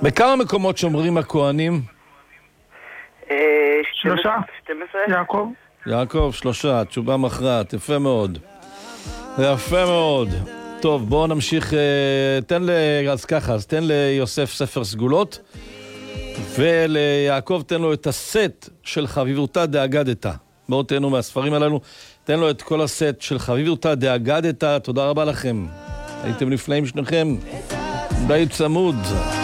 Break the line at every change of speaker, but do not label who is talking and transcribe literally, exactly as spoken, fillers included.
בכמה מקומות שומרים הכהנים?
שלושה. יעקב.
יעקב, שלושה, תשובה מכרעת, יפה מאוד. יפה מאוד. טוב, בואו נמשיך, תן ל... אז ככה, אז תן ליוסף ספר סגולות, וליעקב תן לו את הסט של חביבותה דאגדת. בואו תהנו מהספרים הללו, תן לו את כל הסט של חביבותה דאגדת. תודה רבה לכם, הייתם נפלאים שניכם, די צמוד.